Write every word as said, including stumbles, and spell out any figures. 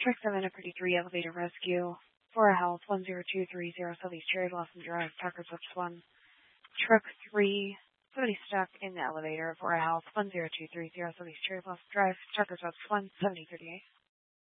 Truck seven, a pretty three elevator rescue. For a health, one zero two three zero Southeast Cherry Blossom Drive, Tucker's West one. Truck three, somebody stuck in the elevator. For a health, one zero two three zero Southeast Cherry Blossom Drive, Tucker's West one, seventy thirty-eight.